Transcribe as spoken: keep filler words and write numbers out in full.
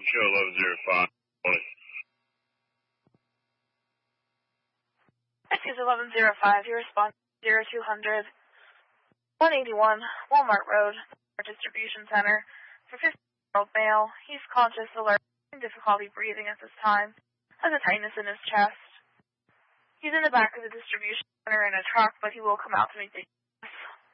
show eleven zero five. Excuse eleven zero five, your response zero two hundred, one eighty-one Walmart Road, Distribution Center, for fifteen-year-old male. He's conscious, alert, and difficulty breathing at this time, has a tightness in his chest. He's in the back of the distribution center in a truck, but he will come out to meet the